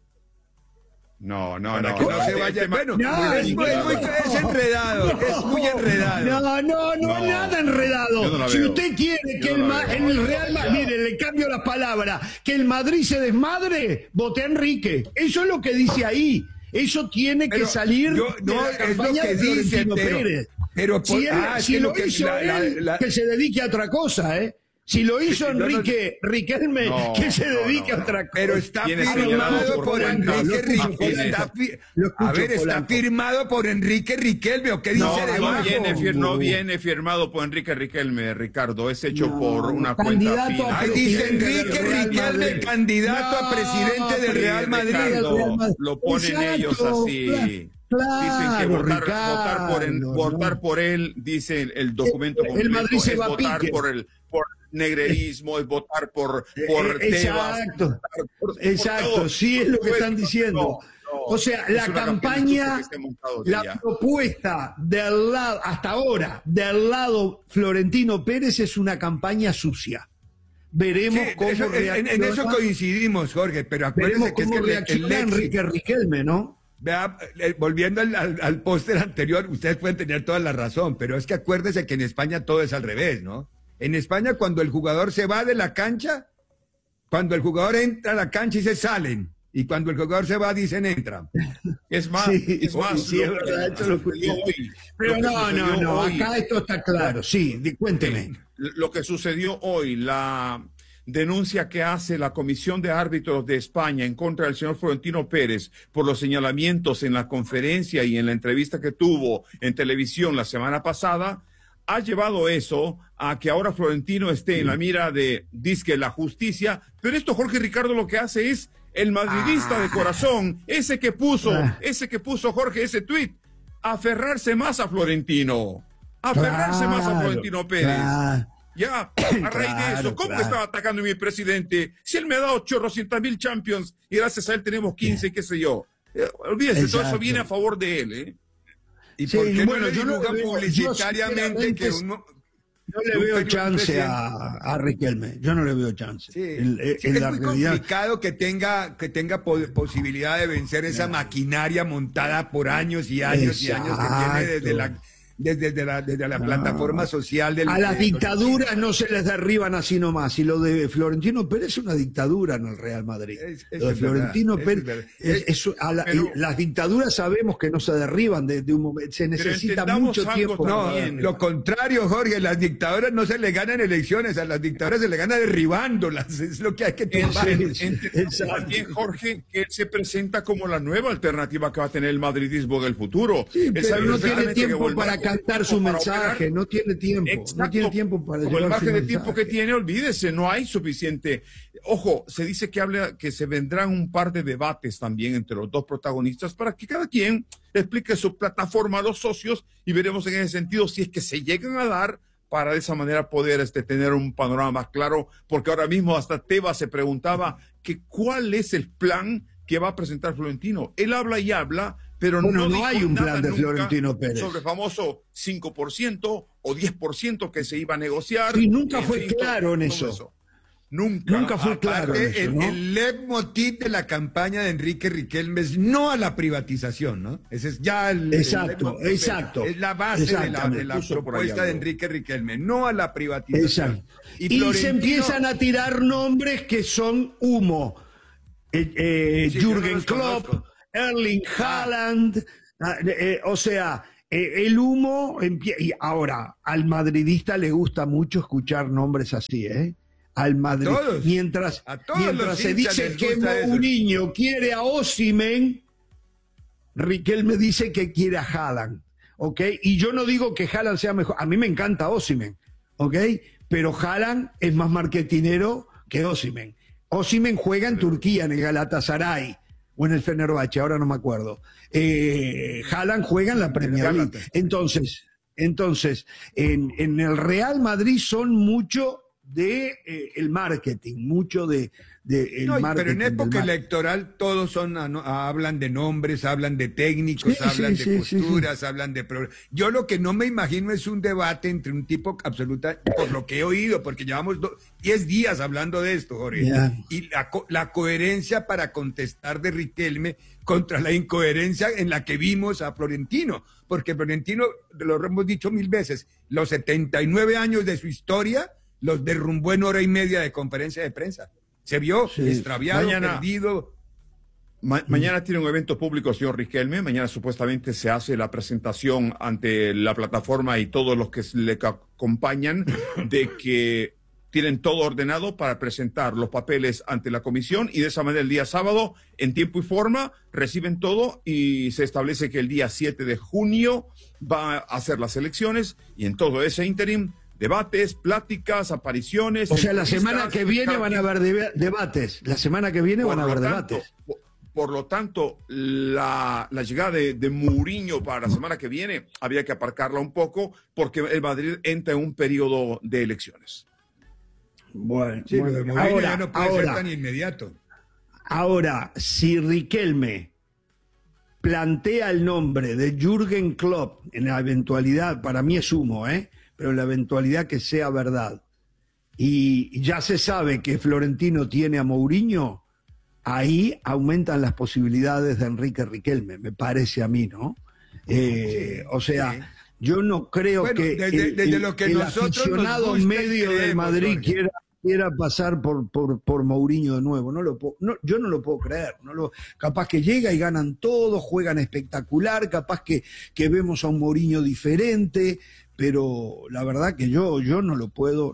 No. Que no se vaya. Bueno, es enredado, es muy enredado. No, nada enredado. Si usted quiere que en el Real Madrid, mire, le cambio la palabra, que el Madrid se desmadre, vote a Enrique. Eso es lo que dice ahí. Eso tiene que salir de la campaña de Florentino Pérez. Si lo hizo él, que se dedique a otra cosa, ¿eh? Si lo hizo Enrique Riquelme, que se dedique a otra cosa. Pero está firmado por Enrique Riquelme. Está firmado por Enrique Riquelme. ¿O qué dice debajo? No viene firmado por Enrique Riquelme, Ricardo. Es hecho por una cuenta fina. Ahí dice Enrique Riquelme, candidato a presidente del Real Madrid. Lo ponen ellos así. Dicen que votar por él, dice el documento completo, Madrid se es va votar por negrerismo, es votar por Tebas. Exacto, sí es lo que están diciendo. O sea, la campaña, la propuesta del lado, hasta ahora, del lado Florentino Pérez es una campaña sucia. Veremos cómo reacciona. En eso coincidimos, Jorge, pero acuérdense que es que reacciona Enrique Riquelme, ¿no? Vea, volviendo al póster anterior, ustedes pueden tener toda la razón, pero es que acuérdense que en España todo es al revés, ¿no? En España, cuando el jugador se va de la cancha, cuando el jugador entra a la cancha y se salen, y cuando el jugador se va dicen entran. Es más, es verdad, esto lo hoy. Pero no, acá esto está claro, sí, cuénteme. Lo que sucedió hoy, la denuncia que hace la Comisión de Árbitros de España en contra del señor Florentino Pérez por los señalamientos en la conferencia y en la entrevista que tuvo en televisión la semana pasada, ha llevado eso a que ahora Florentino esté en la mira de, dizque, la justicia. Pero esto, Jorge Ricardo, lo que hace es el madridista de corazón, ese que puso Jorge, ese tuit, aferrarse más a Florentino, más a Florentino Pérez. Ya, a raíz de eso, ¿cómo estaba atacando a mi presidente? Si él me ha dado 800,000 Champions y gracias a él tenemos 15, qué sé yo. Olvídese, todo eso viene a favor de él, ¿eh? ¿Y por qué no le divulgan publicitariamente que uno... No le veo chance a Riquelme, yo no le veo chance. Es muy complicado que tenga posibilidad de vencer esa maquinaria montada por años y años y años que tiene desde la plataforma social del... A las dictaduras no se les derriban así nomás, y lo de Florentino Pérez es una dictadura en el Real Madrid. Lo de Florentino Pérez, las dictaduras sabemos que no se derriban de un momento, se necesita mucho tiempo. No, lo contrario, Jorge, las dictaduras no se le ganan elecciones, a las dictaduras se le gana derribándolas, es lo que hay que tumbar. También, Jorge, que él se presenta como la nueva alternativa que va a tener el madridismo del futuro. Pero no tiene tiempo para cantar su mensaje, no tiene tiempo. Exacto. No tiene tiempo para llevar el margen de tiempo que tiene, olvídese, no hay suficiente. Ojo, se dice que se vendrán un par de debates también entre los dos protagonistas para que cada quien explique su plataforma a los socios y veremos en ese sentido si es que se llegan a dar para de esa manera poder tener un panorama más claro, porque ahora mismo hasta Tebas se preguntaba que cuál es el plan que va a presentar Florentino. Él habla y habla, pero no hay un plan de Florentino Pérez sobre el famoso 5% o 10% que se iba a negociar. Y nunca fue claro en eso. Nunca fue claro en eso, ¿no? El leitmotiv de la campaña de Enrique Riquelme es no a la privatización, ¿no? Ese es ya exacto. Es la base de la propuesta de Enrique Riquelme, no a la privatización. Exacto. Y se empiezan a tirar nombres que son humo. Jürgen Klopp, Erling Haaland, o sea, el humo y ahora al madridista le gusta mucho escuchar nombres así, al Madrid. Mientras se dice que Mourinho quiere a Osimhen, Riquelme dice que quiere a Haaland, ¿ok? Y yo no digo que Haaland sea mejor, a mí me encanta Osimhen, ¿ok? Pero Haaland es más marketinero que Osimhen. Osimhen juega en Turquía, en el Galatasaray, o en el Fenerbahce, ahora no me acuerdo. Haaland juega en la Premier League. Entonces en el Real Madrid son mucho de el marketing, mucho de el marketing. Pero en época electoral todos hablan de nombres, hablan de técnicos, hablan de posturas, hablan de problemas. Yo lo que no me imagino es un debate entre un tipo absoluta, por lo que he oído, porque llevamos 10 días hablando de esto, Jorge, y la coherencia para contestar de Riquelme contra la incoherencia en la que vimos a Florentino, porque Florentino, lo hemos dicho 1000 veces, los 79 años de su historia los derrumbó en hora y media de conferencia de prensa. Se vio extraviado, perdido. Mañana tiene un evento público, señor Riquelme. Mañana supuestamente se hace la presentación ante la plataforma y todos los que le acompañan de que tienen todo ordenado para presentar los papeles ante la comisión y de esa manera el día sábado, en tiempo y forma, reciben todo y se establece que el día 7 de junio va a hacer las elecciones y en todo ese ínterin debates, pláticas, apariciones. O sea, la semana que viene van a haber debates. La semana que viene van a haber debates. Por lo tanto, la llegada de Mourinho para la semana que viene había que aparcarla un poco porque el Madrid entra en un periodo de elecciones. Bueno, ahora ya no puede ser tan inmediato. Ahora, si Riquelme plantea el nombre de Jürgen Klopp en la eventualidad, para mí es humo, pero en la eventualidad que sea verdad, y ya se sabe que Florentino tiene a Mourinho, ahí aumentan las posibilidades de Enrique Riquelme, me parece a mí, ¿no? O sea, yo no creo que desde lo que el nosotros aficionado medio de Madrid quiera pasar por Mourinho de nuevo. Yo no lo puedo creer. Capaz que llega y ganan todos, juegan espectacular, capaz que vemos a un Mourinho diferente, pero la verdad que yo no lo puedo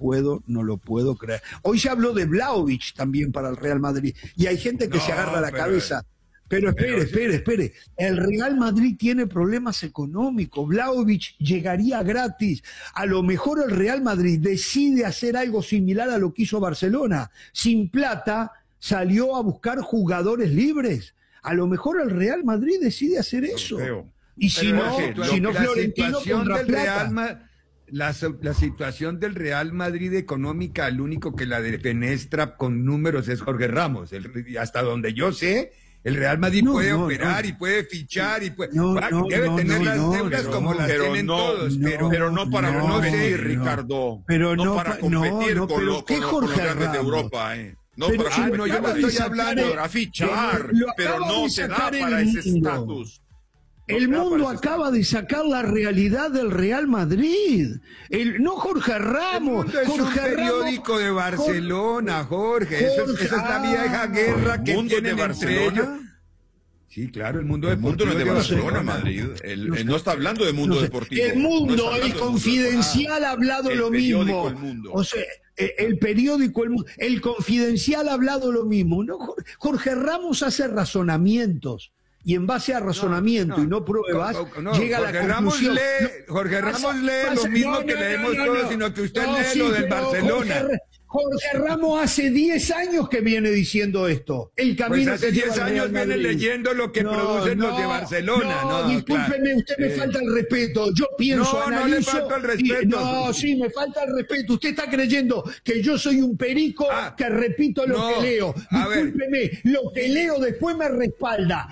creer. Hoy se habló de Vlahovic también para el Real Madrid y hay gente que se agarra la cabeza. Pero espere. El Real Madrid tiene problemas económicos. Vlahovic llegaría gratis. A lo mejor el Real Madrid decide hacer algo similar a lo que hizo Barcelona. Sin plata salió a buscar jugadores libres. A lo mejor el Real Madrid decide hacer eso. Y si no Florentino contra plata. La situación del Real Madrid económica, el único que la defenestra con números es Jorge Ramos. Hasta donde yo sé, el Real Madrid puede operar y puede fichar y debe tener las deudas como las tienen todos, pero no para competir, Ricardo. No para competir con los grandes de Europa, yo no estoy hablando de fichar, pero no se da para ese estatus. El mundo acaba de sacar la realidad del Real Madrid. No Jorge Ramos. Es un periódico de Barcelona, Jorge. Esa es la vieja guerra que tienen entre ellos. Sí, claro, el mundo deportivo. No es de Barcelona, Madrid. Él no está hablando de mundo deportivo. El mundo, el Confidencial ha hablado lo mismo. O sea, el periódico El Mundo. El Confidencial ha hablado lo mismo. Jorge Ramos hace razonamientos. Y en base a razonamiento y no pruebas, llega a la conclusión. Jorge Ramos lee lo mismo que leemos todos, sino que usted lee lo del Barcelona. Jorge Ramos hace 10 años que viene diciendo esto. El camino pues hace 10 años viene leyendo lo que producen los de Barcelona. No, discúlpeme, claro. Usted me falta el respeto. Yo pienso, analizo. No le falta el respeto. Sí, me falta el respeto. Usted está creyendo que yo soy un perico que repito lo que leo. Discúlpeme, lo que leo después me respalda.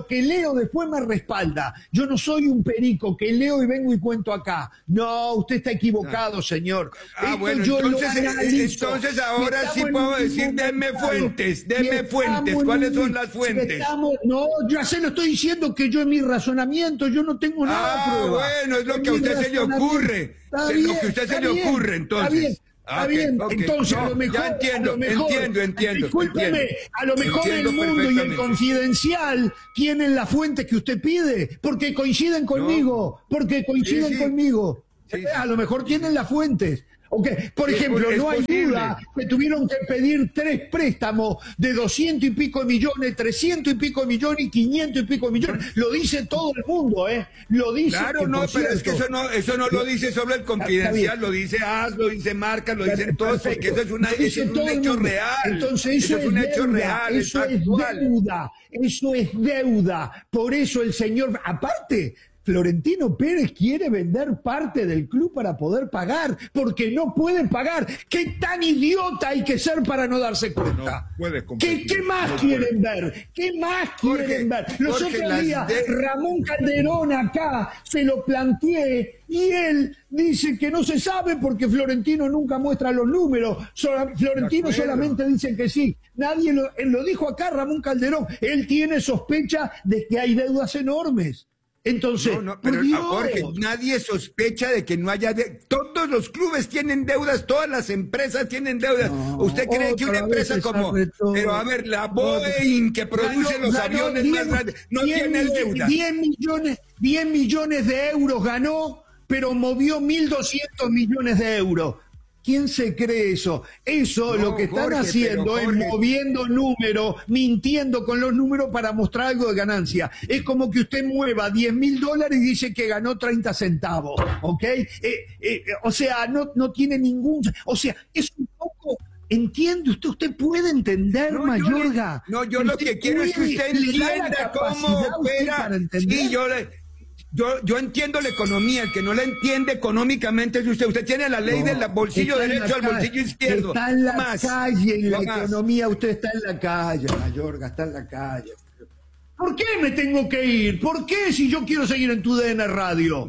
Yo no soy un perico que leo y vengo y cuento acá. No, usted está equivocado, señor. Bueno, entonces ahora sí puedo decir, denme fuentes. ¿Cuáles son las fuentes? No, ya se lo estoy diciendo que yo en mi razonamiento, yo no tengo nada de prueba. Bueno, es lo que a usted se le ocurre. Entonces. Está bien, entonces a lo mejor... Ya entiendo. Discúlpeme, a lo mejor el Mundo y el Confidencial tienen las fuentes que usted pide, porque coinciden conmigo, conmigo. Sí. A lo mejor tienen las fuentes. Okay. Por ejemplo, no hay duda que tuvieron que pedir 3 préstamos de 200 y pico millones, 300 y pico millones y 500 y pico millones. Lo dice todo el mundo, Lo dice. Claro, no, pero es que eso no lo dice solo el Confidencial, lo dice AS, lo dice Marca, lo dicen todos, porque eso es un hecho real. Entonces eso es un hecho real, eso es deuda. Por eso el señor, aparte, Florentino Pérez quiere vender parte del club para poder pagar, porque no pueden pagar. ¿Qué tan idiota hay que ser para no darse cuenta? ¿Qué más quieren ver? Los otros días, Ramón Calderón acá se lo planteé y él dice que no se sabe porque Florentino nunca muestra los números. Florentino solamente dice que sí. Él lo dijo acá, Ramón Calderón. Él tiene sospecha de que hay deudas enormes. Entonces, pero Jorge, nadie sospecha de que no haya todos los clubes tienen deudas, todas las empresas tienen deudas. ¿Usted cree que una empresa como, pero a ver, la Boeing que produce los aviones más grandes, no tiene deudas? 10 millones de euros ganó, pero movió 1.200 millones de euros. ¿Quién se cree eso? Lo que están haciendo es moviendo números, mintiendo con los números para mostrar algo de ganancia. Es como que usted mueva $10.000 y dice que ganó 30 centavos, ¿ok? O sea, no tiene ningún... O sea, es un poco... ¿Entiende usted? ¿Usted puede entender, Mayorga? Yo lo que quiero es que usted entienda cómo opera. Sí, yo entiendo la economía, el que no la entiende económicamente es usted. Usted tiene la ley del bolsillo derecho al bolsillo izquierdo. Está en la calle, en la economía, usted está en la calle, Mayorga, está en la calle. ¿Por qué me tengo que ir? ¿Por qué si yo quiero seguir en TUDN Radio?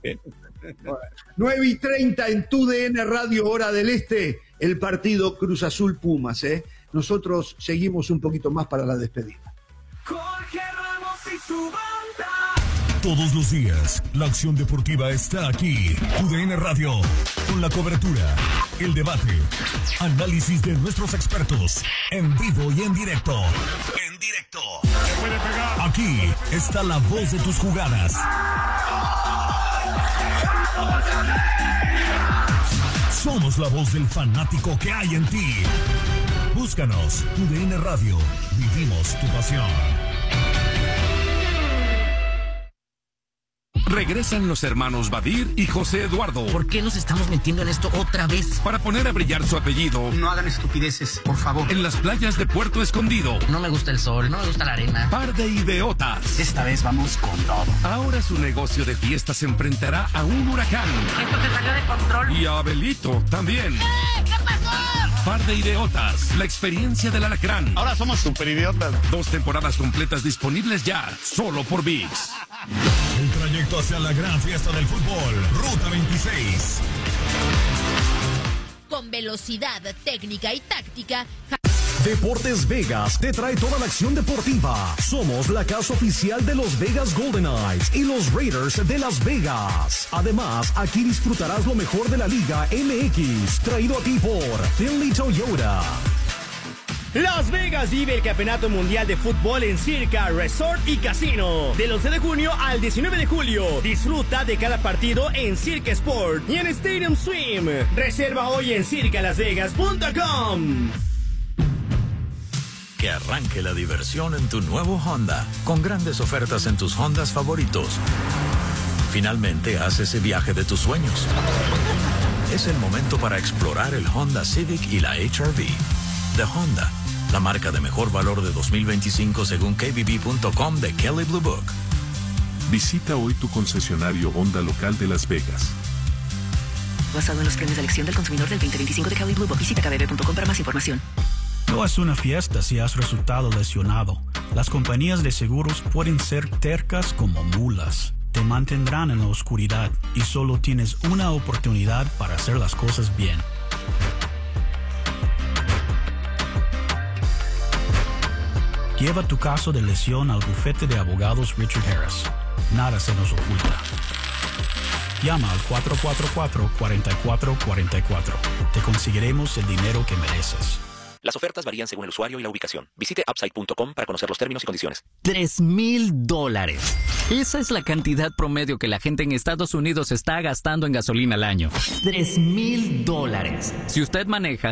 9:30 en TUDN Radio, hora del este, el partido Cruz Azul Pumas, Nosotros seguimos un poquito más para la despedida. Jorge Ramos y su banda. Todos los días, la acción deportiva está aquí. TUDN Radio, con la cobertura, el debate, análisis de nuestros expertos, en vivo y en directo. Aquí está la voz de tus jugadas. Somos la voz del fanático que hay en ti. Búscanos, TUDN Radio, vivimos tu pasión. Regresan los hermanos Badir y José Eduardo. ¿Por qué nos estamos metiendo en esto otra vez? Para poner a brillar su apellido. No hagan estupideces, por favor. En las playas de Puerto Escondido. No me gusta el sol, no me gusta la arena. Par de idiotas. Esta vez vamos con todo. Ahora su negocio de fiestas se enfrentará a un huracán. Esto se salió de control. Y a Abelito también. ¿Qué pasó? Par de idiotas, la experiencia del alacrán. Ahora somos super idiotas. 2 temporadas completas disponibles ya, solo por ViX. El trayecto hacia la gran fiesta del fútbol, Ruta 26. Con velocidad, técnica y táctica. Deportes Vegas te trae toda la acción deportiva. Somos la casa oficial de los Vegas Golden Knights y los Raiders de Las Vegas. Además, aquí disfrutarás lo mejor de la Liga MX, traído a ti por Finley Toyota. Las Vegas vive el Campeonato Mundial de Fútbol en Circa Resort y Casino. Del 11 de junio al 19 de julio. Disfruta de cada partido en Circa Sport y en Stadium Swim. Reserva hoy en circalasvegas.com. Que arranque la diversión en tu nuevo Honda, con grandes ofertas en tus Hondas favoritos. Finalmente haz ese viaje de tus sueños. Es el momento para explorar el Honda Civic y la HR-V. De Honda, la marca de mejor valor de 2025 según KBB.com de Kelley Blue Book. Visita hoy tu concesionario Honda local de Las Vegas. Basado en los premios de elección del consumidor del 2025 de Kelley Blue Book. Visita kbb.com para más información. No es una fiesta si has resultado lesionado. Las compañías de seguros pueden ser tercas como mulas. Te mantendrán en la oscuridad y solo tienes una oportunidad para hacer las cosas bien. Lleva tu caso de lesión al bufete de abogados Richard Harris. Nada se nos oculta. Llama al 444-4444. Te conseguiremos el dinero que mereces. Las ofertas varían según el usuario y la ubicación. Visite Upside.com para conocer los términos y condiciones. $3,000. Esa es la cantidad promedio que la gente en Estados Unidos está gastando en gasolina al año. $3,000. Si usted maneja,